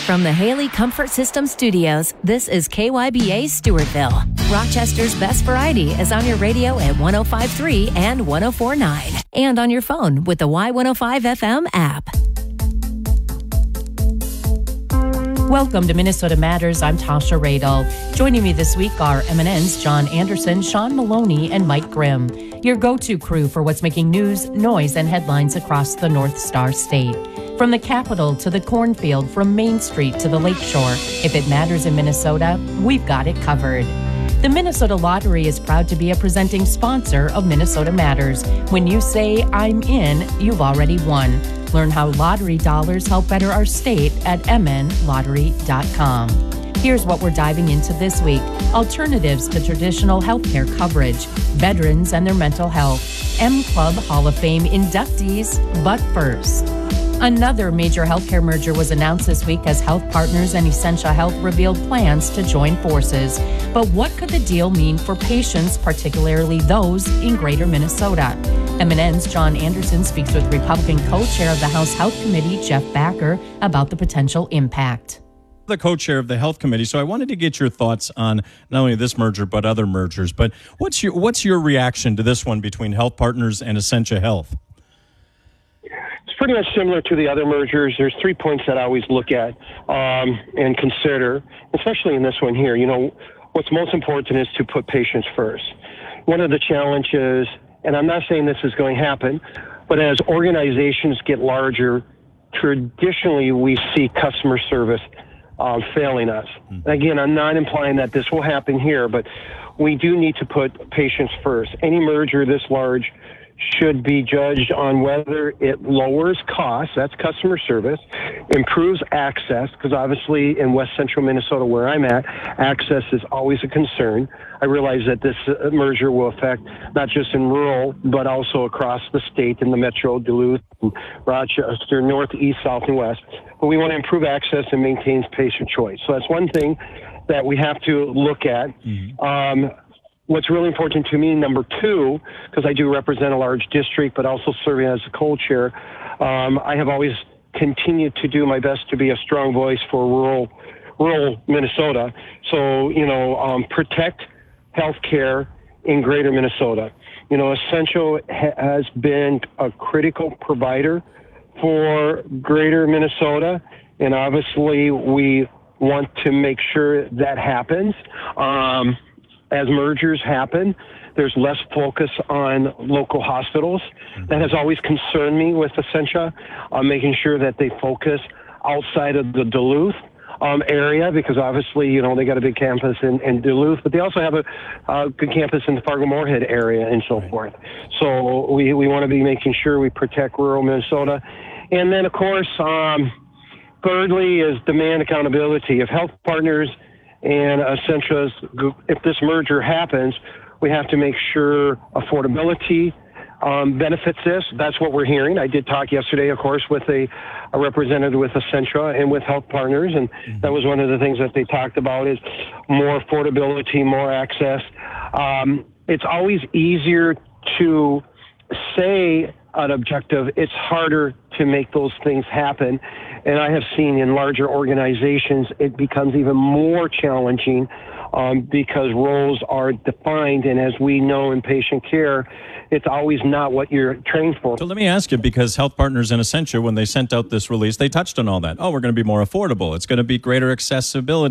From the Haley Comfort System Studios, this is KYBA Stewartville. Rochester's best variety is on your radio at 105.3 and 104.9, and on your phone with the Y105 FM app. Welcome to Minnesota Matters. I'm Tasha Radel. Joining me this week are MNN's John Anderson, Sean Maloney, and Mike Grimm, your go-to crew for what's making news, noise, and headlines across the North Star State. From the Capitol to the cornfield, from Main Street to the Lakeshore, if it matters in Minnesota, we've got it covered. The Minnesota Lottery is proud to be a presenting sponsor of Minnesota Matters. When you say, I'm in, you've already won. Learn how lottery dollars help better our state at mnlottery.com. Here's what we're diving into this week. Alternatives to traditional healthcare coverage, veterans and their mental health, M Club Hall of Fame inductees, but first. Another major healthcare merger was announced this week as Health Partners and Essentia Health revealed plans to join forces. But what could the deal mean for patients, particularly those in Greater Minnesota? MNN's John Anderson speaks with Republican co-chair of the House Health Committee, Jeff Backer, about the potential impact. The co-chair of the Health Committee, so I wanted to get your thoughts on not only this merger but other mergers. But what's your reaction to this one between Health Partners and Essentia Health? It's pretty much similar to the other mergers. There's 3 points that I always look at and consider, especially in this one here. You know, what's most important is to put patients first. One of the challenges, and I'm not saying this is going to happen, but as organizations get larger, traditionally we see customer service failing us. And again, I'm not implying that this will happen here, but we do need to put patients first. Any merger this large should be judged on whether it lowers costs, that's customer service, improves access, because obviously in West Central Minnesota where I'm at, access is always a concern. I realize that this merger will affect not just in rural, but also across the state in the metro, Duluth, Rochester, north, east, south, and west. But we want to improve access and maintain patient choice. So that's one thing that we have to look at. What's really important to me, number two, because I do represent a large district, but also serving as a co-chair, I have always continued to do my best to be a strong voice for rural Minnesota. So, protect healthcare in Greater Minnesota. You know, Essentia has been a critical provider for Greater Minnesota, and obviously we want to make sure that happens. As mergers happen, there's less focus on local hospitals. That has always concerned me with Essentia, making sure that they focus outside of the Duluth area, because obviously, they got a big campus in Duluth, but they also have a good campus in the Fargo-Moorhead area and so forth. So we want to be making sure we protect rural Minnesota. And then, of course, thirdly is demand accountability. If Health Partners and Essentia's, if this merger happens, we have to make sure affordability benefits this. That's what we're hearing. I did talk yesterday, of course, with a representative with Essentia and with Health Partners, and that was one of the things that they talked about is more affordability, more access. It's always easier to say an objective. It's harder to make those things happen. And I have seen in larger organizations, it becomes even more challenging because roles are defined. And as we know in patient care, it's always not what you're trained for. So let me ask you, because Health Partners and Essentia, when they sent out this release, they touched on all that. Oh, we're going to be more affordable. It's going to be greater accessibility.